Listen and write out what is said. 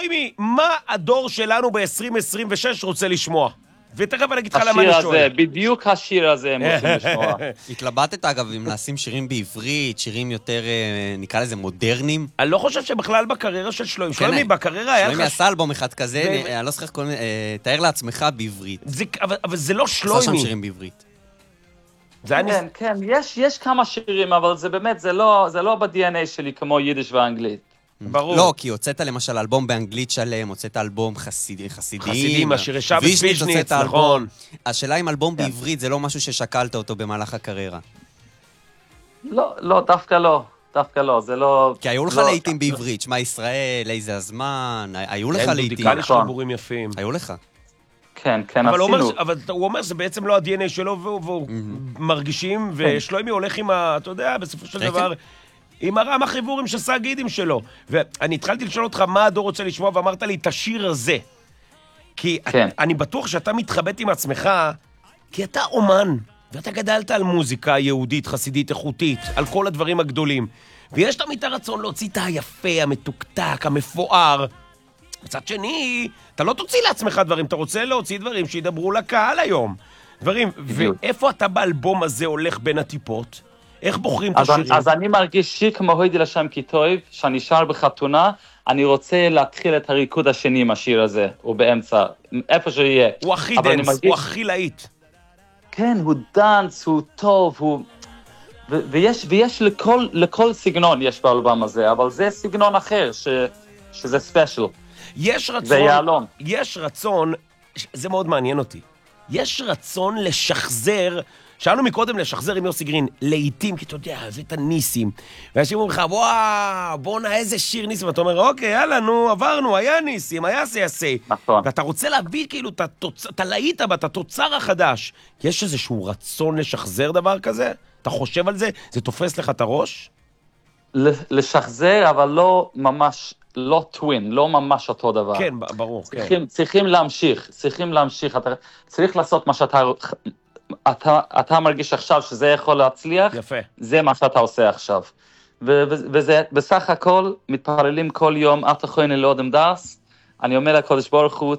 שלוימי, מה הדור שלנו ב-2026 רוצה לשמוע? ותכף אני אגיד לך למה אני שואל. בדיוק השיר הזה הם רוצים לשמוע. התלבטת אגב אם לשים שירים בעברית, שירים יותר, נקרא לזה מודרניים? אני לא חושב שבכלל בקריירה של שלוימי. שלוימי בקריירה היה לך... שלוימי עשה אלבום אחד כזה, אני לא זוכר, תאר לעצמך בעברית. אבל זה לא שלוימי. עשה שם שירים בעברית. כן, כן, יש כמה שירים, אבל זה באמת, זה לא ב-DNA שלי כמו יידיש ואנגלית. ברור. לא, כי הוצאת למשל אלבום באנגלית שלם, הוצאת אלבום חסידים, השירי שבת ויז'ניץ, נכון. השאלה אם אלבום בעברית זה לא משהו ששקלת אותו במהלך הקריירה. לא, דווקא לא, זה לא... כי היו לך לעיתים בעברית, שמה ישראל, איזה הזמן, היו לך לעיתים. דודיקה יש חיבורים יפים. היו לך. כן, עשינו. אבל הוא אומר שזה בעצם לא ה-DNA שלו, והוא מרגישים, ושלוימי הולך עם אתה יודע, בסופו של דבר... עם הרם החיבורים שעשה הגידים שלו. ואני התחלתי לשאול אותך מה הדור רוצה לשמוע, ואמרת לי את השיר הזה. כי אני בטוח שאתה מתחבט עם עצמך, כי אתה אומן, ואתה גדלת על מוזיקה יהודית, חסידית, איכותית, על כל הדברים הגדולים. ויש תמיד את הרצון להוציא את היפה, המתוקתק, המפואר. מצד שני, אתה לא תוציא לעצמך דברים, אתה רוצה להוציא דברים שידברו לקהל היום. דברים, ואיפה אתה באלבום הזה הולך בין הטיפות? איך בוחרים את השירים? אז אני מרגיש כמו הוידי לשם כיתוב, שאני שר בחתונה, אני רוצה להתחיל את הריקוד השני עם השיר הזה, הוא באמצע, איפה שיהיה. הוא הכי דנס, הוא הכי להיט. כן, הוא דנס, הוא טוב, ויש לכל סגנון יש באלבום הזה, אבל זה סגנון אחר, שזה ספיישל. יש רצון, זה מאוד מעניין אותי, יש רצון לשחזר, שאלנו מקודם לשחזר עם יוסי גרין, לעיתים, כי אתה יודע, זה את הניסים. ואנשים אומרים לך, וואו, בוא'נה, איזה שיר ניסים. ואתה אומר, אוקיי, יאללה, נו, עברנו, היה ניסים, היה סייסי. נכון. ואתה רוצה להביא כאילו את הלהיט הבא, את התוצר החדש. יש איזשהו רצון לשחזר דבר כזה? אתה חושב על זה? זה תופס לך את הראש? לשחזר, אבל לא ממש, לא טווין, לא ממש אותו דבר. כן, ברור. צריכים להמשיך. צריך לעשות מה אתה מרגיש עכשיו שזה יכול להצליח, יפה. זה מה שאתה עושה עכשיו. וזה בסך הכל, מתפללים כל יום, אף אחד לא אדם דס, אני אומר לקודש ברוך הוא,